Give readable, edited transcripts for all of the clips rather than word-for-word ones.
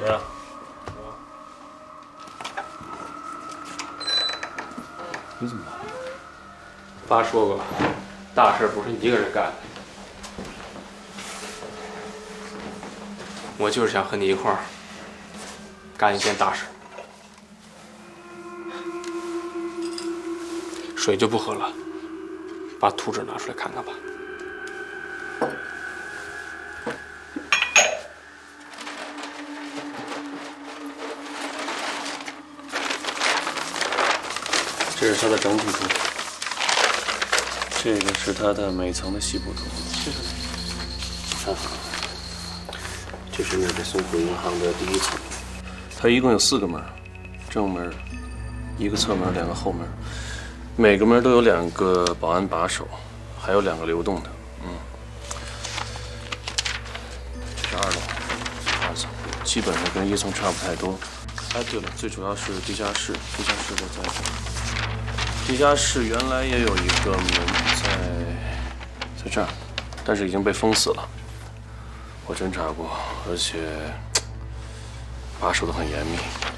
谁啊？你怎么来了？ 爸说过，大事不是你一个人干的。我就是想和你一块儿干一件大事。水就不喝了，把图纸拿出来看看吧。 这是它的整体图，这个是它的每层的细部图。 这是那个松浦银行的第一层。 它一共有4个门，正门、1个侧门、2个后门，每个门都有2个保安把手，还有2个流动的。这是2楼、2层，基本上跟1层差不太多。哎，对了，最主要是地下室，地下室在这儿。地下室原来也有一个门在这儿，但是已经被封死了。我侦查过，而且把守得很严密。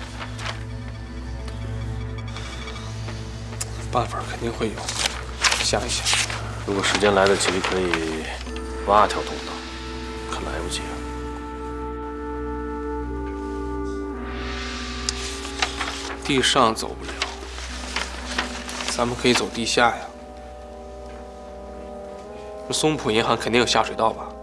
办法肯定会有，想一想。 如果时间来得及，可以挖条通道，可来不及了。 地上走不了，咱们可以走地下呀。这松浦银行肯定有下水道吧？